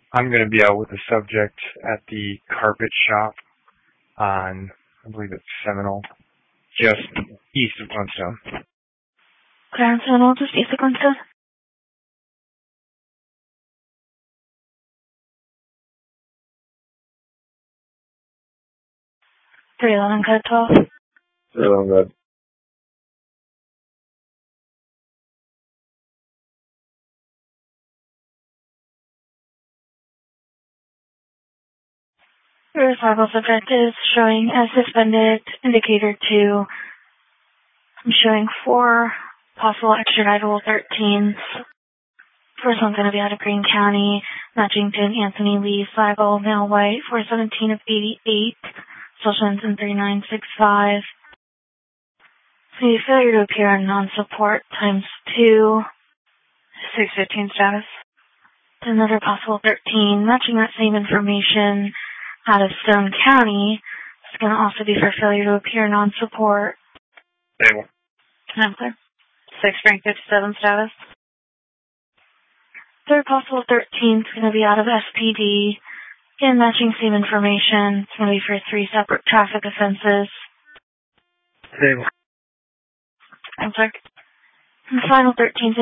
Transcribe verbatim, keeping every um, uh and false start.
I'm going to be out with the subject at the carpet shop on, I believe it's Seminole, just east of Glenstone. Clarence Seminole, just east of Glenstone. three eleven, cut twelve. three eleven, good. Your survival subject is showing as suspended, indicator two. I'm showing four possible extraditable thirteens. First one's going to be out of Greene County, matching to Anthony Lee Seigel, male white, four seventeen of eighty-eight, social ends in three nine six five. The failure to appear on non-support times two, six fifteen status. Another possible thirteen, matching that same information out of Stone County. It's going to also be for failure to appear non-support. Stable. I'm clear. six rank fifty-seven status. Third possible thirteen is going to be out of S P D. Again, matching same information. It's going to be for three separate traffic offenses. Stable. I'm sorry. And the final thirteen